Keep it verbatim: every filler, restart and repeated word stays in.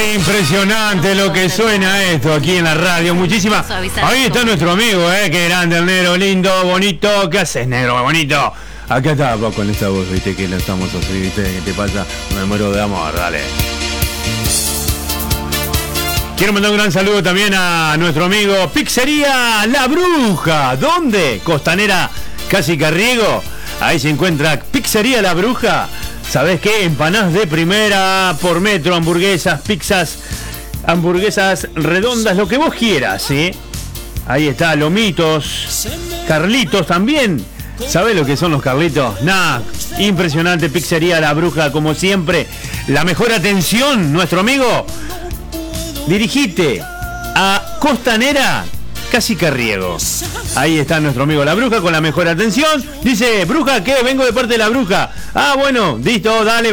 Qué impresionante lo que suena esto aquí en la radio. Muchísimas. Ahí está nuestro amigo, eh, qué grande el negro, lindo, bonito. ¿Qué haces, negro, bonito? Acá está vos con esta voz, viste, que lo estamos así, viste, ¿qué te pasa? Me muero de amor, dale. Quiero mandar un gran saludo también a nuestro amigo Pizzería La Bruja. ¿Dónde? Costanera Casi Carriego. Ahí se encuentra Pizzería La Bruja. ¿Sabés qué? Empanadas de primera por metro, hamburguesas, pizzas, hamburguesas redondas, lo que vos quieras, ¿sí? Ahí está, lomitos, Carlitos también. ¿Sabés lo que son los Carlitos? Nah, impresionante, Pizzería La Bruja, como siempre. La mejor atención, nuestro amigo. Dirigite a Costanera Casi Carriego. Ahí está nuestro amigo La Bruja con la mejor atención. Dice, Bruja, ¿qué? Vengo de parte de La Bruja. Ah, bueno, listo, dale.